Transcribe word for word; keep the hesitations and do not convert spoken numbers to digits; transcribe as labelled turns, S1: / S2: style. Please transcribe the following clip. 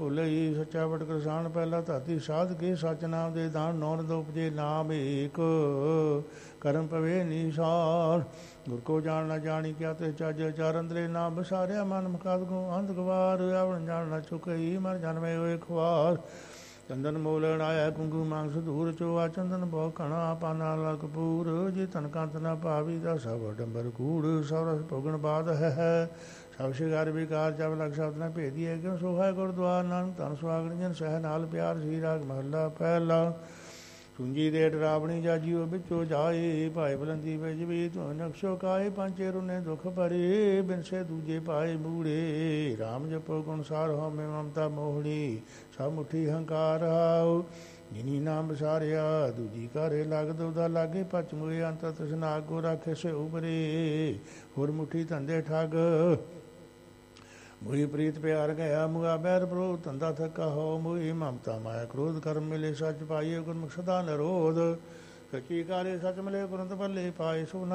S1: ਭੁਲਈ ਸੱਚਾ ਵਟ ਕਿਸਾਨ ਪਹਿਲਾ ਧਰਤੀ ਸਾਧ ਕੇ ਸੱਚ ਨਾਮ ਦੇ ਦਾਨ ਨੌਨ ਦੋ ਉਪਜੇ ਨਾਮ ਏਕ ਕਰਮ ਪਵੇ ਨਿਸ਼ਾਨ ਗੁਰ ਕੋ ਜਾਣ ਨਾ ਜਾਣੀ ਕਿਆ ਤੇ ਚੱਜ ਚਾਰ ਅੰਦਰੇ ਨਾ ਬਸਾਰਿਆ ਮਨ ਮੁਕਾਦ ਕੋ ਅੰਧ ਗਵਾਰ ਆਵਣ ਜਾਣ ਨਾ ਚੁਕਈ ਮਰ ਜਨਮੇ ਹੋਏ ਖਵਾਰ ਚੰਦਨ ਮੋਲਣ ਆਇਆ ਕੁੰਗੂ ਮੰਗ ਸਧੂਰ ਚੋਆ ਚੰਦਨ ਬਹੁ ਘਣਾ ਪਾਨਾ ਲਾ ਕਪੂਰ ਜੇ ਧਨ ਕੰਤ ਨਾ ਭਾਵੀ ਦਾ ਸਭ ਡੰਬਰ ਕੂੜ ਸਭ ਰਸ ਭੋਗਣ ਬਾਦ ਹੈ ਸਭ ਸ਼ਿਕਾਰ ਵਿਕਾਰ ਜਬ ਲਗ ਸ਼ਬਦ ਨਾ ਭੇਦੀਏ ਕਿਉਂ ਸੋਹਾ ਗੁਰਦੁਆਰ ਨਾਨਕ ਧਨ ਸੁਹਾਗਣ ਜਨ ਸਹਿ ਨਾਲ ਪਿਆਰ ਸੀ ਰਾਗ ਮਹੱਲਾ ਪਹਿਲਾ ਸੁੰਜੀ ਦੇ ਡਰਾਵਣੀ ਜਾਜੀਓ ਵਿੱਚੋ ਜਾਏ ਭਾਈ ਬਲੰਦੀ ਵਿੱਚ ਵੀ ਤੂੰ ਨਕਸ਼ੋ ਕਾਏ ਪੰਚੇ ਰੁਨੇ ਦੁਖ ਭਰੇ ਬਿਨਸੇ ਦੂਜੇ ਪਾਏ ਬੂੜੇ ਰਾਮ ਜਪੋ ਗੁਣ ਸਾਰ ਹੋ ਮੈਂ ਮਮਤਾ ਮੋਹੜੀ ਸਭ ਮੁੱਠੀ ਹੰਕਾਰ ਹਾਉ ਜਿਨੀ ਨਾਮ ਵਿਸਾਰਿਆ ਦੂਜੀ ਘਰੇ ਲੱਗਦ ਉਹਦਾ ਲਾਗੇ ਪਚ ਮੁਏ ਅੰਤ ਤ੍ਰਿਸ਼ਨਾ ਕੋ ਰਾਖੇ ਸੇ ਉਬਰੇ ਹੋਰ ਮੁੱਠੀ ਧੰਦੇ ਠੱਗ ਮੁਈ ਪ੍ਰੀਤ ਪਿਆਰ ਗਿਆ ਮੁਗਾ ਬੈਰ ਪ੍ਰੋ ਧੰਦਾ ਥਕਾ ਹੋ ਮੁਈ ਮਮਤਾ ਮਾਇਆ ਕ੍ਰੋਧ ਕਰਮ ਮਿਲੇ ਸੱਚ ਪਾਈਏ ਗੁਰਮੁਖ ਸਦਾ ਨਿਰੋਧ ਸੱਚੀ ਕਾਰੇ ਸੱਚ ਮਿਲੇ ਗੁਰੰਤ ਬੱਲੇ ਪਾਏ ਸੋ